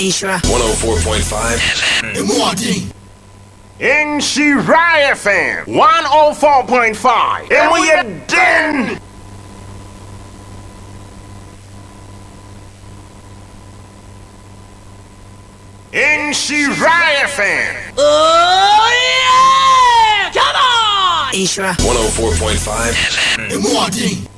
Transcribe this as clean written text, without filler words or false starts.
Isra 104.5 MYD. In Shiraya FM 104.5. And we are done. In Shiraya FM. Oh yeah! Come on! Isra 104.5 MYD.